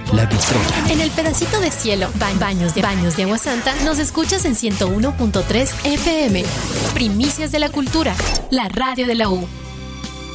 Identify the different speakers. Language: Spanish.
Speaker 1: La Vitrola.
Speaker 2: En el pedacito de cielo, baños de Agua Santa, nos escuchas en 101.3 FM. Primicias de la Cultura, la radio de la U.